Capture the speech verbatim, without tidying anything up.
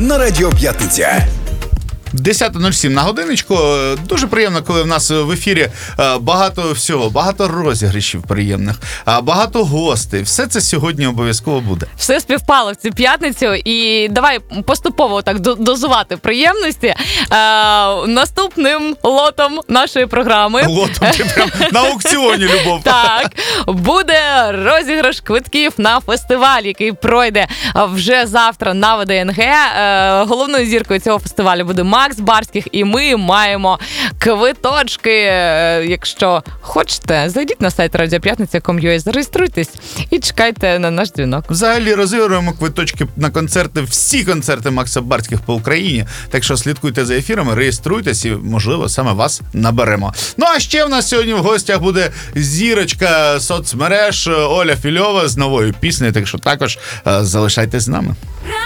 на Радіо П'ятниця. десята нуль сім на годиночку. Дуже приємно, коли в нас в ефірі багато всього, багато розіграшів приємних, багато гостей. Все це сьогодні обов'язково буде. Все співпало в цю п'ятницю, і давай поступово так дозувати приємності. Е, наступним лотом нашої програми. Лотом, ти прям на аукціоні, Любов. Так, буде розіграш квитків на фестиваль, який пройде вже завтра на ВДНГ. Е, головною зіркою цього фестивалю буде Макс Барських, і ми маємо квиточки. Якщо хочете, зайдіть на сайт радіо п'ятниця крапка ком крапка ю а, зареєструйтесь і чекайте на наш дзвінок. Взагалі розігруємо квиточки на концерти, всі концерти Макса Барських по Україні. Так що слідкуйте за ефірами, реєструйтесь і, можливо, саме вас наберемо. Ну, а ще в нас сьогодні в гостях буде зірочка соцмереж Оля Фільова з новою піснею, так що також залишайтесь з нами.